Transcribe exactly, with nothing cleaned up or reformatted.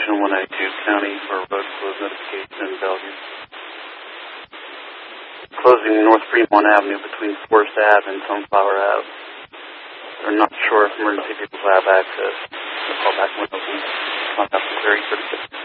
Station one ninety-two, County for road closed notification in Bellevue. Closing North Fremont Avenue between Forest Ave and Sunflower Ave. They're not sure if emergency vehicles have access. The callback window will contact the very thirty-six.